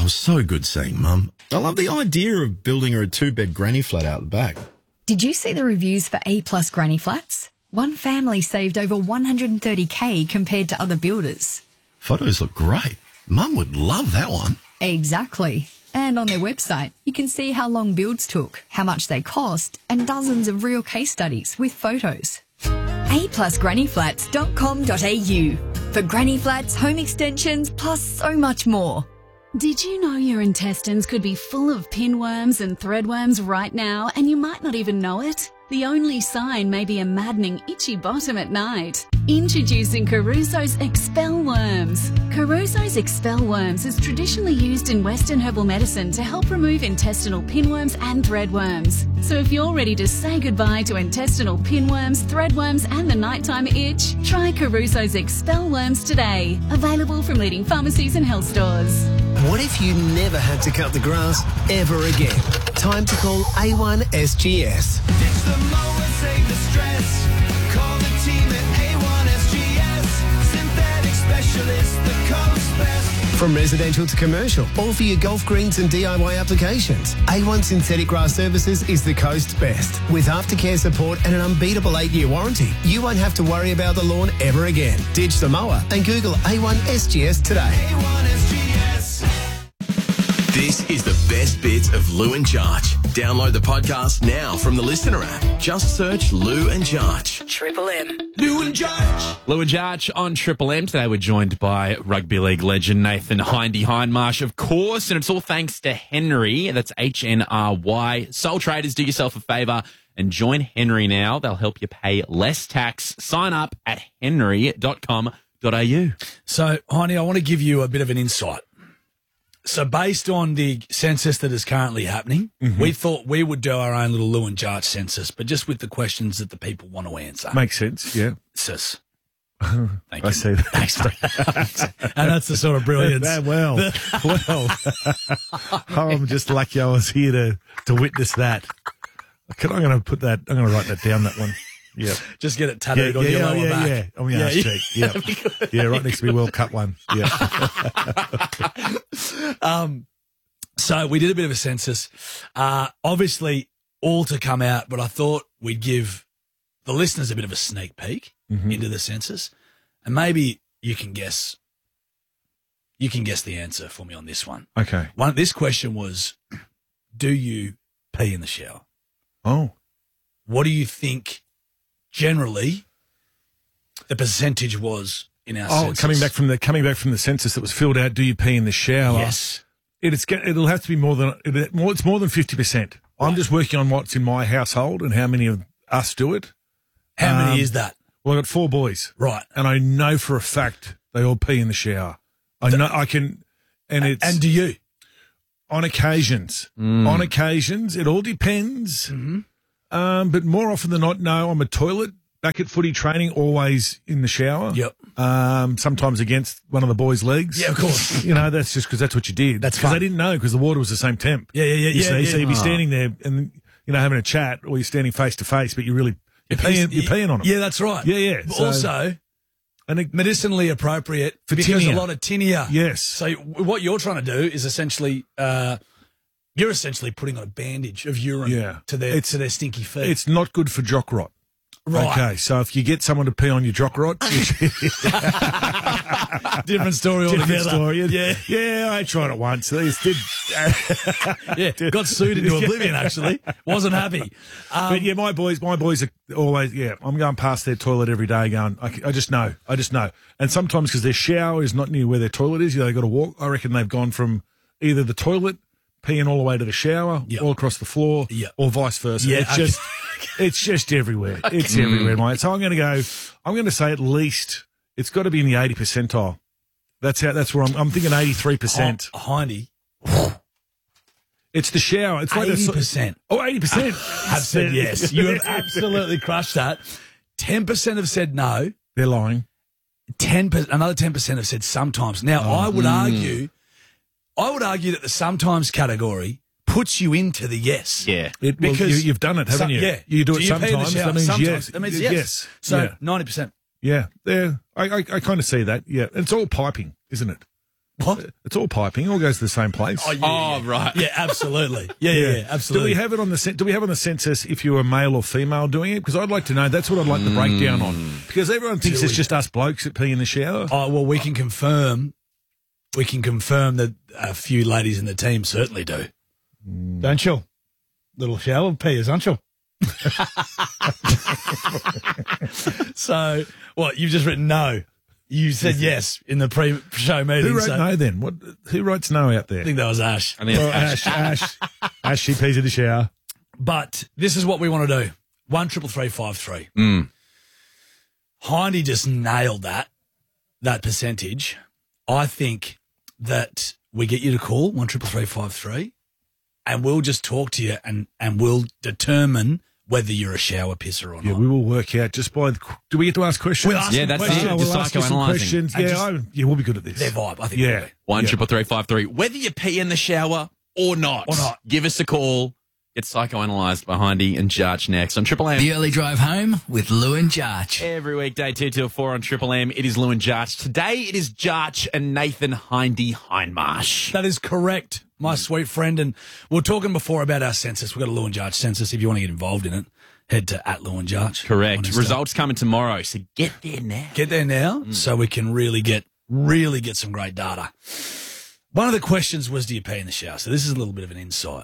was so good seeing Mum. I love the idea of building her a 2-bed granny flat out the back. Did you see the reviews for A-plus granny flats? One family saved over $130K compared to other builders. Photos look great. Mum would love that one. Exactly. And on their website, you can see how long builds took, how much they cost, and dozens of real case studies with photos. aplusgrannyflats.com.au for granny flats, home extensions, plus so much more. Did you know your intestines could be full of pinworms and threadworms right now, and you might not even know it? The only sign may be a maddening itchy bottom at night. Introducing Caruso's Expel Worms. Caruso's Expel Worms is traditionally used in Western herbal medicine to help remove intestinal pinworms and threadworms. So if you're ready to say goodbye to intestinal pinworms, threadworms and the nighttime itch, try Caruso's Expel Worms today. Available from leading pharmacies and health stores. What if you never had to cut the grass ever again? Time to call A1 SGS. Ditch the mower, save the stress. Call the team at A1 SGS. Synthetic specialist, the coast best. From residential to commercial, all for your golf greens and DIY applications. A1 Synthetic Grass Services is the coast's best. With aftercare support and an unbeatable 8-year warranty, you won't have to worry about the lawn ever again. Ditch the mower and Google A1 SGS today. A1 SGS. This is the best bits of Lou and Jarch. Download the podcast now from the Listener app. Just search Lou and Jarch. Triple M. Lou and Jarch. Lou and Jarch on Triple M. Today we're joined by rugby league legend Nathan Hindy Hindmarsh, of course, and it's all thanks to Henry. That's HNRY. Sole traders, do yourself a favour and join Henry now. They'll help you pay less tax. Sign up at henry.com.au. So, Hindy, I want to give you a bit of an insight. So based on the census that is currently happening, we thought we would do our own little Lou and Jarch census, but just with the questions that the people want to answer. Makes sense, yeah. Sis. Thank you. I see that. Thanks, mate. And that's the sort of brilliance. well. I'm just lucky I was here to witness that. I'm going to put that, I'm going to write that down, that one. Yeah. Just get it tattooed on your lower back. Yeah, on my arse cheek. Yeah. Yeah, right next to me World Cup one. Yeah. So we did a bit of a census. Obviously, all to come out, but I thought we'd give the listeners a bit of a sneak peek into the census, and maybe you can guess the answer for me on this one. Okay. This question was, do you pee in the shower? Oh. What do you think generally the percentage was in our census? coming back from the census that was filled out, do you pee in the shower? Yes. It'll have to be more than 50%. I'm just working on what's in my household and how many of us do it. How many is that? Well, I've got 4 boys. Right. And I know for a fact they all pee in the shower. I know I can, and do you? On occasions. On occasions. It all depends. But more often than not, no, I'm a toilet. Back at footy training, always in the shower. Yep. Sometimes against one of the boys' legs. Yeah, of course. You know, that's just because that's what you did. That's because fun. they didn't know because the water was the same temp. Yeah. So you'd be standing there and, having a chat, or you're standing face to face, but you're peeing on them. Yeah, that's right. Yeah. But also, medicinally appropriate for because tinea. a lot of tinea. Yes. So what you're trying to do is essentially, you're essentially putting on a bandage of urine to their stinky feet. It's not good for jock rot. Right. Okay, so if you get someone to pee on your jock rot, different story altogether. Different story. Yeah, I tried it once. Got sued into oblivion. Actually, wasn't happy. But yeah, my boys are always. Yeah, I'm going past their toilet every day. Going, I just know. And sometimes because their shower is not near where their toilet is, they got to walk. I reckon they've gone from either the toilet, peeing all the way to the shower, all across the floor, or vice versa. Yeah, it's just everywhere. It's everywhere, mate. So I'm going to say at least it's got to be in the 80 percentile. That's where I'm thinking 83%. Hindy. It's the shower. It's like 80%. 80%. I've said yes. You have absolutely crushed that. 10% have said no. They're lying. Another 10% have said sometimes. Now, I would argue that the sometimes category puts you into the yes. Yeah. Because you've done it, haven't you? Yeah. You do it you pee in the sometimes. shower? That means Sometimes. yes. That means yes. So 90%. Yeah. I kind of see that. Yeah. It's all piping, isn't it? What? It's all piping. It all goes to the same place. Oh, right. Yeah, absolutely. Yeah, absolutely. Do we have it on the Do we have on the census if you were male or female doing it? Because I'd like to know. That's what I'd like the breakdown on. Because everyone thinks it's just us blokes that pee in the shower. Oh, well, we can confirm that a few ladies in the team certainly do. Don't you? Little shower peers, aren't you? So, what? You've just written no. You said yes in the pre-show meeting. Who wrote no then? Who writes no out there? I think that was Ash. I think it's Ash, she pees in the shower. But this is what we want to do. 1-333-553. Hindy just nailed that percentage. I think that we get you to call 1-333-553 and we'll just talk to you and we'll determine whether you're a shower pisser or not. Yeah, we will work out just by do we get to ask questions? We'll ask Yeah, that's questions. it. We'll Just ask you some psychoanalyzing. questions. Yeah, we'll be good at this. Their vibe, I think. Yeah. 1-333-553. Whether you pee in the shower or not. Give us a call. Get psychoanalyzed by Hindy and Jarch next on Triple M. The early drive home with Lou and Jarch. Every weekday, 2 till 4 on Triple M. It is Lou and Jarch. Today, it is Jarch and Nathan Hindy Hindmarsh. That is correct, my sweet friend. And we were talking before about our census. We've got a Lou and Jarch census. If you want to get involved in it, head to @Lou and Jarch. Correct. on Insta. Results coming tomorrow, so get there now. Get there now so we can really get some great data. One of the questions was, do you pee in the shower? So this is a little bit of an insight.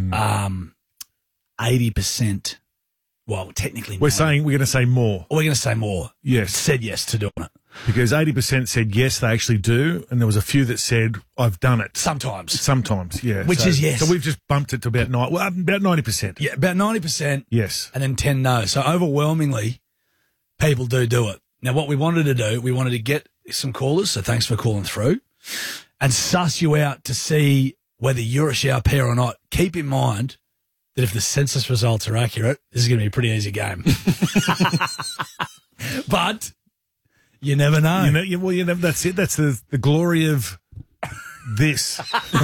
80%, well, technically We're going to say more. we're going to say more. Yes. Said yes to doing it. Because 80% said yes, they actually do, and there was a few that said I've done it. Sometimes. Sometimes, yeah. Which is yes. So we've just bumped it to about 90%. Yeah, about 90%. Yes. And then 10 no. So overwhelmingly, people do it. Now, what we wanted to do, we wanted to get some callers, so thanks for calling through, and suss you out to see whether you're a shower peer or not. Keep in mind that if the census results are accurate, this is going to be a pretty easy game. But you never know. That's it. That's the glory of this.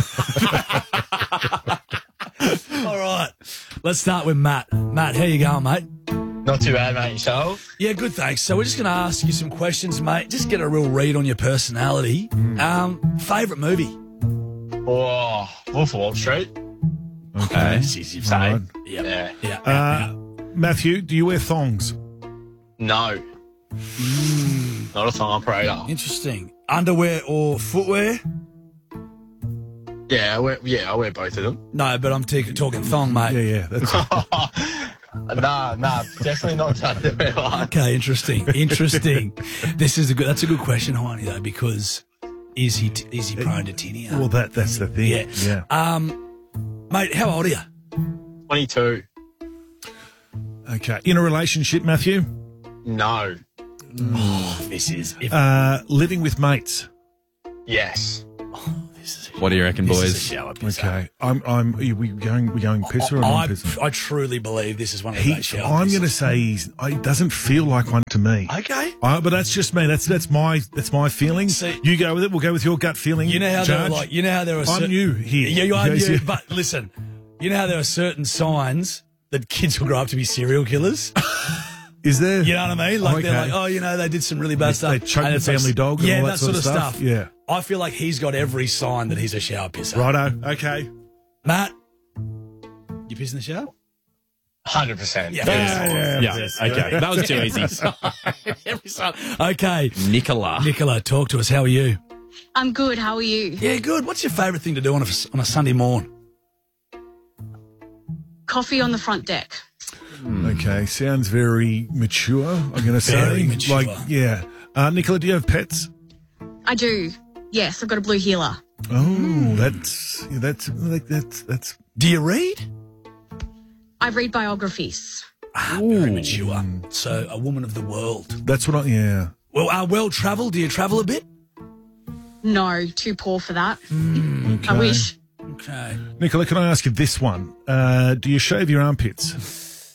All right. Let's start with Matt. Matt, how you going, mate? Not too bad, mate. Yourself? Yeah, good, thanks. So we're just going to ask you some questions, mate. Just get a real read on your personality. Favourite movie? Oh, Wolf of Wall Street. Okay. It's easy to say. Right. Yep. Yeah. Matthew, do you wear thongs? No. Not a thong operator. Interesting. Underwear or footwear? Yeah, I wear both of them. No, but I'm talking thong, mate. Yeah. That's Nah, definitely not underwear. Okay, interesting. That's a good question, Hindy, though, because is he prone to tinea? well, that's the thing. Yeah. Mate, how old are you? 22. Okay. In a relationship, Matthew? No. This is Living with mates. Yes. What do you reckon, this is a boys? shower pisser. Okay. Are we going pisser or non-pisser? I truly believe this is one of those shower I'm going to pissers. say it doesn't feel like one to me. Okay. But that's just me. That's my feeling. See- You go with it. We'll go with your gut feeling. You know how Judge. there are I'm new here. Yeah, you are Yes, new. yeah. But listen, you know how there are certain signs that kids will grow up to be serial killers? Is there? You know what I mean? Like they're Okay. like, they did some really bad stuff. They choked And the it's like- family dog and Yeah, all that that sort of stuff. Yeah. I feel like he's got every sign that he's a shower pisser. Righto. Okay. Matt, you piss in the shower? 100%. Yeah. Okay. That was too easy. Every sign. Okay. Nicola, talk to us. How are you? I'm good. How are you? Yeah, good. What's your favourite thing to do on a Sunday morn? Coffee on the front deck. Okay. Sounds very mature, I'm going to say. Very mature. Yeah. Nicola, do you have pets? I do. Yes, I've got a blue heeler. Oh, that's. Do you read? I read biographies. Very mature. So a woman of the world. That's what yeah. Well, well-travelled. Do you travel a bit? No, too poor for that. Okay. I wish. Okay. Nicola, can I ask you this one? Do you shave your armpits?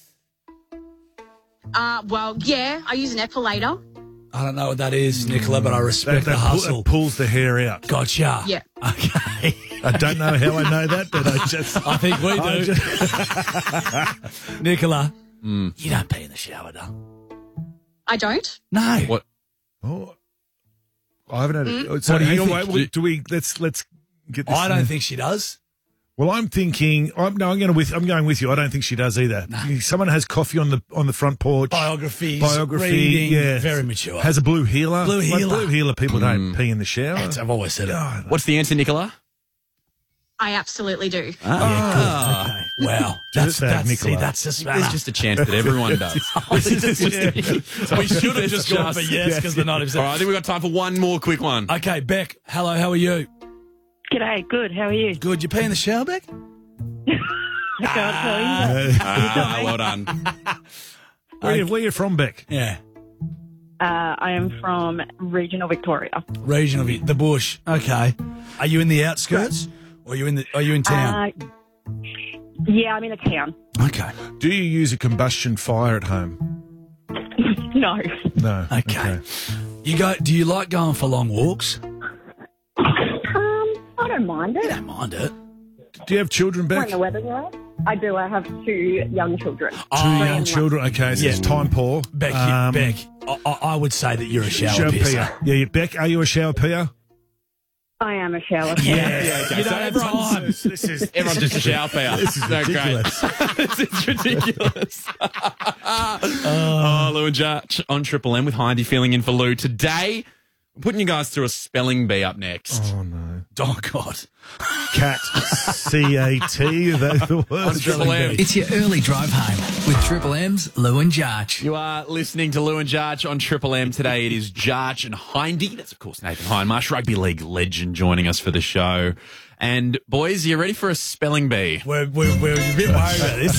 Well, yeah, I use an epilator. I don't know what that is, Nicola, but I respect the hustle. That pulls the hair out. Gotcha. Yeah. Okay. I don't know how I know that, but I think we do. Nicola, you don't pee in the shower, though. I don't. No. What? Oh. I haven't had it. So What do you hang on, think? wait, do we? Let's get this. I don't think she does. Well, I'm thinking. I'm going with you. I don't think she does either. Someone has coffee on the front porch. Biography, Biography. Yeah. very mature. Has a blue healer. Blue Like, healer. blue healer. People don't pee in the shower. I've always said it. What's the answer, Nicola? I absolutely do. Wow. Just that, Nicola. That's the spanner. There's just a chance that everyone does. We should have just gone for yes because the 90%. All right, I think we've got time for one more quick one. Okay, Beck. Hello, how are you? G'day, good. How are you? Good. You pee in the shower, Beck? I can't tell you. Well done. Where are you from, Beck? Yeah. I am from regional Victoria. Regional, the bush. Okay. Are you in the outskirts or are you in town? Yeah, I'm in a town. Okay. Do you use a combustion fire at home? No. No. Okay. Do you like going for long walks? I don't mind it. I don't mind it. Do you have children, When Beck? the weather's right. I do. I have 2 young children. Two young children. Okay, so it's time poor. Beck, Beck, I would say that you're a shower pisser. peer. Yeah, Beck, are you a shower peer? I am a shower. Yeah. Okay, You so don't have everyone's- time. Everyone's just a shower pair. This is ridiculous. This is ridiculous. Lou and Judge on Triple M with Hindy filling in for Lou. Today, I'm putting you guys through a spelling bee up next. Oh, no. Oh, God. Cat. C-A-T. That's the word. On Triple M. It's your early drive home with Triple M's Lou and Judge. You are listening to Lou and Judge on Triple M. Today it is Judge and Hindy. That's, of course, Nathan Hindmarsh, rugby league legend, joining us for the show. And, boys, are you ready for a spelling bee? We're a bit worried about this.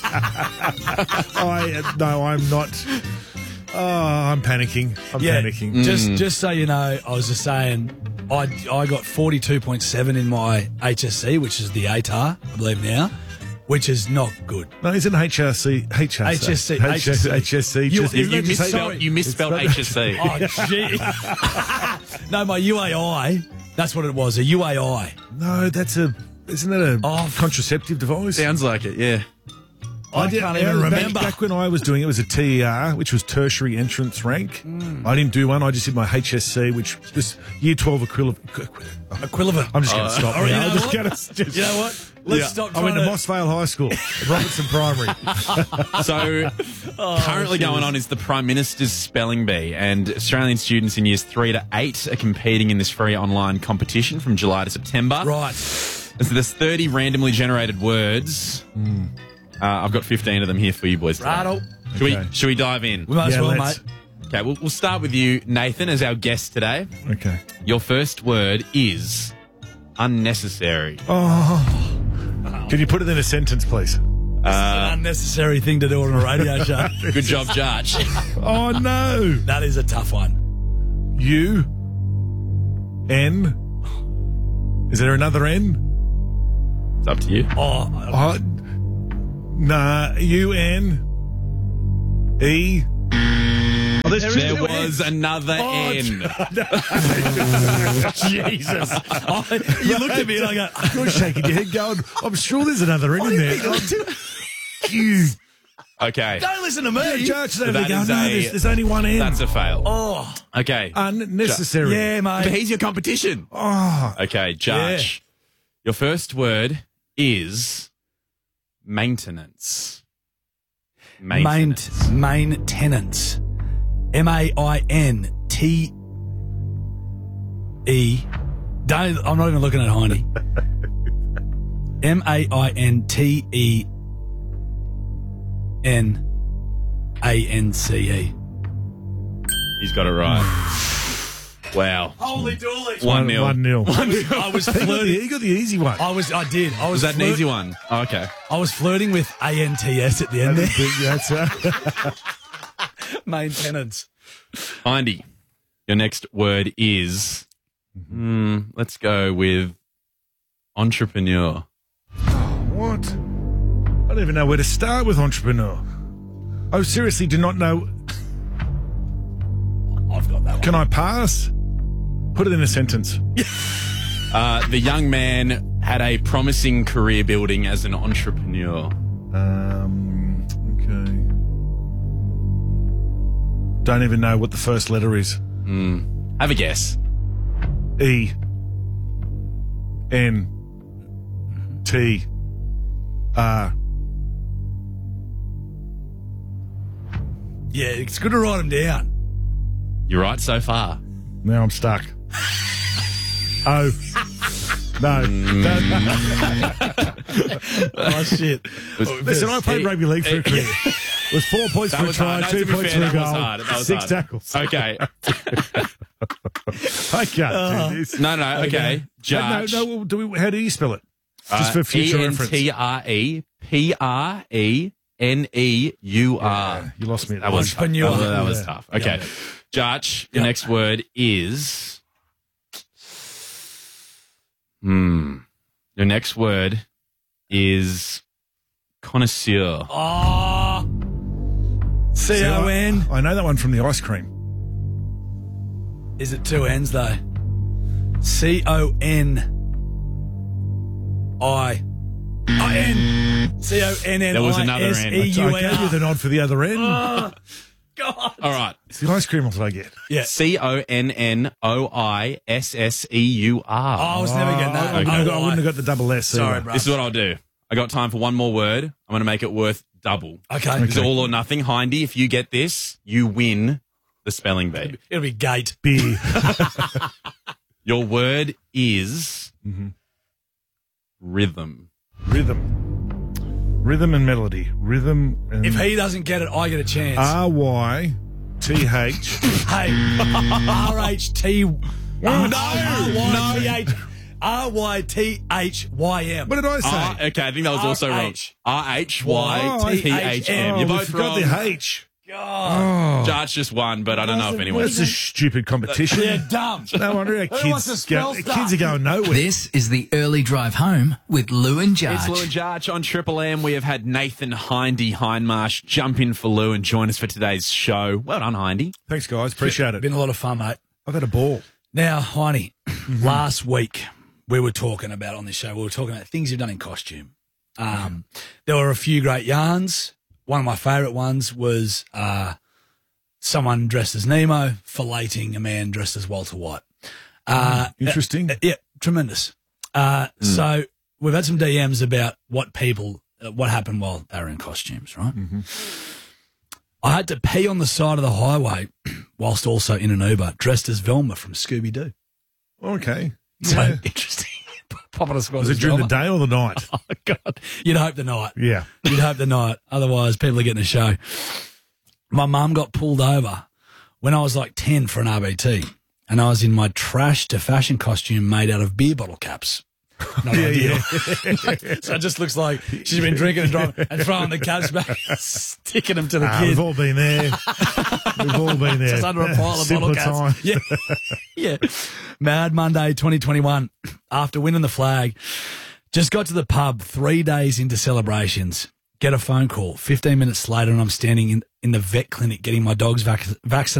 No, I'm not. Oh, I'm panicking. I'm panicking. Just so you know, I was just saying, I got 42.7 in my HSC, which is the ATAR, I believe now, which is not good. No, it's an HSC. You misspelled HSC. Oh, gee. No, my UAI, that's what it was, a UAI. No, isn't that a contraceptive device? Sounds like it, yeah. I can't even remember. Back when I was doing it, was a TER, which was tertiary entrance rank. I didn't do one. I just did my HSC, which was year 12 equivalent. I'm just going to stop. Oh, you know I'm just what? gonna You know what? Let's stop I went to trying Mossvale High School, Robertson Primary. So, currently going on is the Prime Minister's Spelling Bee, and Australian students in years 3 to 8 are competing in this free online competition from July to September. Right. And so there's 30 randomly generated words. I've got 15 of them here for you boys today. Rattle. Should we dive in? We might as well, let's. mate. Okay, we'll start with you, Nathan, as our guest today. Okay. Your first word is unnecessary. Oh. Can you put it in a sentence, please? An unnecessary thing to do on a radio show. Good job, Judge. Oh, no. That is a tough one. U-N. Is there another N? It's up to you. Nah, U-N-E. Oh, There was another N. Jesus. You looked at me and I go, You're shaking your head going, I'm sure there's another N in there. You. Okay. don't listen to me. Judge, So that going, is no, there's only one N. That's a fail. Oh, Okay. Unnecessary. yeah, mate. But he's your competition. Oh. Okay, Judge. Your first word is maintenance. Maintenance. Maintenance. M-A-I-N-T-E. I'm not even looking at Hindy. M-A-I-N-T-E-N-A-N-C-E. He's got it right. Wow. Holy dooly. 1-0. 1-0. I was He flirting. got the easy one. I did. Was that an easy one? Oh, okay. I was flirting with A-N-T-S at the end there. That's Maintenance. Hindy, your next word is, let's go with entrepreneur. What? I don't even know where to start with entrepreneur. I seriously do not know. I've got that one. Can I pass? Put it in a sentence. The young man had a promising career building as an entrepreneur. Okay. Don't even know what the first letter is. Have a guess. Yeah, it's good to write them down. You're right so far. Now I'm stuck. Oh. No. Oh, shit. Listen, I played rugby league for a career. It was 4 points for a try, 2 points for a goal, 6 tackles. Okay. I can't do this. No, okay. Judge. No, how do you spell it? Just for future reference. ENTREPRENEUR. You lost me. That was tough. That was Yeah. tough. Okay. Yeah. Judge, your next word is... Your next word is connoisseur. Oh, C-O-N. I know that one from the ice cream. Is it 2 N's though? C-O-N-I-I-N. C-O-N-N-I-S-E-U-R. There was another N. I gave you the nod for the other end. Oh, God. All right. It's the ice cream that I get. Yeah. CONNOISSEUR. Oh, I was never getting that. I wouldn't have got the double S. Sorry, either. bro. This is what I'll do. I got time for one more word. I'm going to make it worth double. Okay. It's all or nothing. Hindy, if you get this, you win the spelling bee. It'll be gate. Beer. Your word is rhythm. Rhythm and melody. Rhythm and... If he doesn't get it, I get a chance. R-Y-T-H. Hey, R-H-T... R-Y-T-H-Y-M. What did I say? Okay, I think that was also wrong. R-H-Y-T-H-M. You're both forgot wrong. the H. God. Judge just won, but I don't know if anyone... That's a stupid competition. Yeah, dumb. No wonder our Who wants to spell stuff? kids are going nowhere. This is the early drive home with Lou and Judge. It's Lou and Judge on Triple M. We have had Nathan Hindmarsh jump in for Lou and join us for today's show. Well done, Hindy. Thanks, guys. Appreciate it. Been a lot of fun, mate. I've had a ball. Now, Hindy, last week we were talking about on this show, we were talking about things you've done in costume. There were a few great yarns. One of my favourite ones was someone dressed as Nemo filleting a man dressed as Walter White. Interesting. Yeah, tremendous. So we've had some DMs about what happened while they were in costumes, right? Mm-hmm. I had to pee on the side of the highway whilst also in an Uber, dressed as Velma from Scooby-Doo. Okay. So Yeah. interesting. Popping a squad. Was it during the day or the night? Oh, God. You'd hope the night. Yeah. You'd hope the night. Otherwise, people are getting a show. My mum got pulled over when I was like 10 for an RBT, and I was in my trash to fashion costume made out of beer bottle caps. Not ideal. So it just looks like she's been drinking and driving and throwing the caps back, sticking them to the kids. We've all been there. We've all been there. Just under a pile of bottle caps. Yeah. Yeah. Mad Monday 2021. After winning the flag, just got to the pub 3 days into celebrations. Get a phone call 15 minutes later, and I'm standing in the vet clinic getting my dogs vaccinated.